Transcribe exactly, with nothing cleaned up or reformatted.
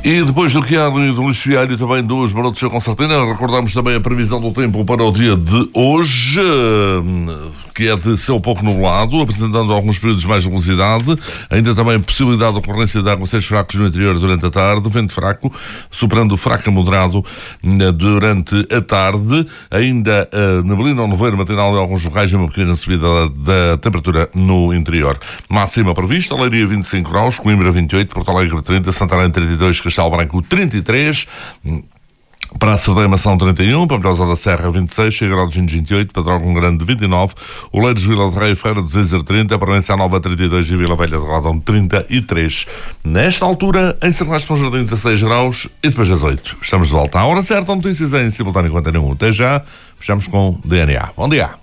E depois do Chiado e do Luís Fialho, também dos Marotos com Concertina, recordamos também a previsão do tempo para o dia de hoje, que é de céu pouco nublado, apresentando alguns períodos de mais nebulosidade, ainda também possibilidade de ocorrência de aguaceiros fracos no interior durante a tarde, vento fraco, superando fraco a moderado durante a tarde, ainda uh, neblina ou nevoeiro matinal em alguns locais e uma pequena subida da, da temperatura no interior. Máxima prevista, Leiria vinte e cinco graus, Coimbra vinte e oito, Porto Alegre trinta, Santarém trinta e dois, Castelo Branco trinta e três, para a Cerdeira são trinta e um, para a Brasa da Serra vinte e seis, Chega de vinte e oito, Pedrógão Grande vinte e nove, Oleiros, Vila de Rei, Feira de Zezer trinta, Provença Nova trinta e dois e Vila Velha de Rodão trinta e três. Nesta altura, em Serralhares de Jardim dezasseis graus e depois das oito. Estamos de volta à hora certa, notícias em simultâneo com a Antena um. Até já, fechamos com D N A. Bom dia.